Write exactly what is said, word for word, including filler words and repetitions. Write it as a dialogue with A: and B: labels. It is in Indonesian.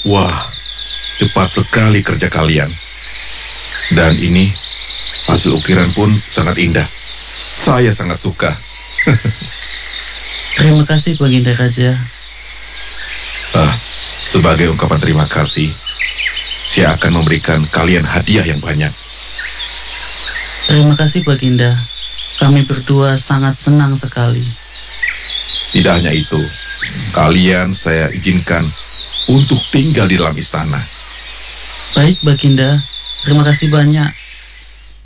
A: Wah, cepat sekali kerja kalian. Dan ini, hasil ukiran pun sangat indah. Saya sangat suka.
B: Terima kasih Baginda Raja.
A: Ah, sebagai ungkapan terima kasih, saya akan memberikan kalian hadiah yang banyak.
B: Terima kasih Baginda. Kami berdua sangat senang sekali.
A: Tidak hanya itu, kalian saya izinkan untuk tinggal di dalam istana.
B: Baik Baginda, terima kasih banyak.